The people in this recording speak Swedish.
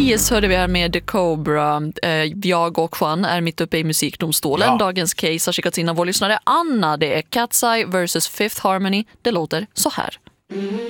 Precis, hörde vi här med The Cobra. Jag och Juan är mitt uppe i musikdomstolen. Ja. Dagens case har skickats in av vår lyssnare Anna. Det är Cat's Eye vs. Fifth Harmony. Det låter så här.